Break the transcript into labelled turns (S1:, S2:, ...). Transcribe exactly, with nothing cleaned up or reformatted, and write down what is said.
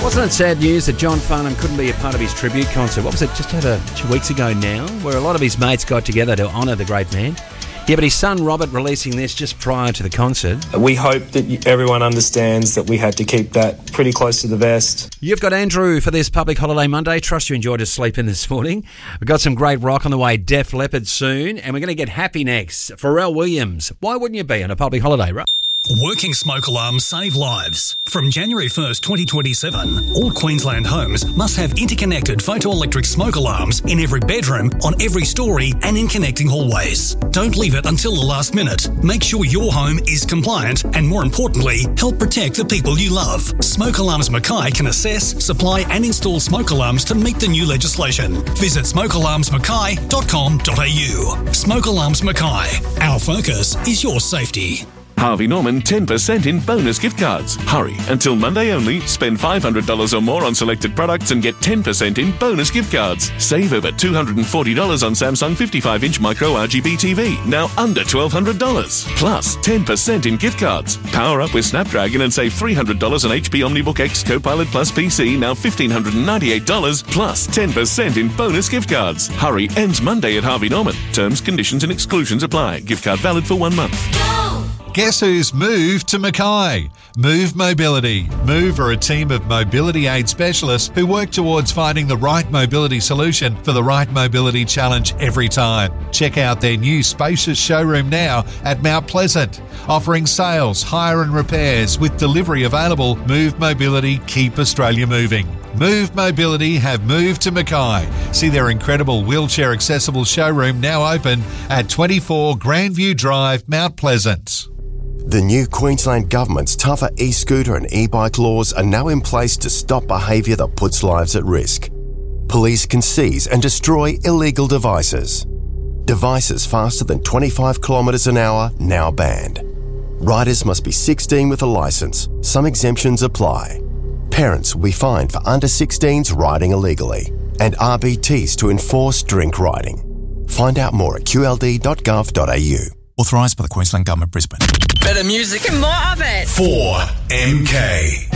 S1: Wasn't it sad news that John Farnham couldn't be a part of his tribute concert? What was it, just over two weeks ago now, where a lot of his mates got together to honour the great man? Yeah, but his son Robert releasing this just prior to the concert.
S2: We hope that everyone understands that we had to keep that pretty close to the vest.
S1: You've got Andrew for this Public Holiday Monday. Trust you enjoyed a sleep in this morning. We've got some great rock on the way, Def Leppard soon, and we're going to get happy next. Pharrell Williams. Why wouldn't you be on a public holiday, right?
S3: Working smoke alarms save lives. From January first, twenty twenty-seven, all Queensland homes must have interconnected photoelectric smoke alarms in every bedroom, on every story and in connecting hallways. Don't leave it until the last minute. Make sure your home is compliant and, more importantly, help protect the people you love. Smoke Alarms Mackay can assess, supply and install smoke alarms to meet the new legislation. Visit smoke alarms mackay dot com dot a u. Smoke Alarms Mackay. Our focus is your safety.
S4: Harvey Norman ten percent in bonus gift cards. Hurry, until Monday only. Spend five hundred dollars or more on selected products and get ten percent in bonus gift cards. Save over two hundred forty dollars on Samsung fifty-five inch micro R G B T V, now under twelve hundred dollars. Plus ten percent in gift cards. Power up with Snapdragon and save three hundred dollars on H P OmniBook X Copilot Plus P C, now one thousand five hundred ninety-eight dollars, plus ten percent in bonus gift cards. Hurry, ends Monday at Harvey Norman. Terms, conditions and exclusions apply. Gift card valid for one month.
S5: Go! Guess who's moved to Mackay? Move Mobility. Move are a team of mobility aid specialists who work towards finding the right mobility solution for the right mobility challenge every time. Check out their new spacious showroom now at Mount Pleasant. Offering sales, hire and repairs with delivery available. Move Mobility, keep Australia moving. Move Mobility have moved to Mackay. See their incredible wheelchair accessible showroom now open at twenty-four Grandview Drive, Mount Pleasant.
S6: The new Queensland Government's tougher e-scooter and e-bike laws are now in place to stop behaviour that puts lives at risk. Police can seize and destroy illegal devices. Devices faster than twenty-five kilometres an hour now banned. Riders must be sixteen with a licence. Some exemptions apply. Parents will be fined for under sixteens riding illegally, and R B Ts to enforce drink riding. Find out more at q l d dot gov dot a u.
S7: Authorised by the Queensland Government, Brisbane.
S8: Better music and more of it.
S7: four M K.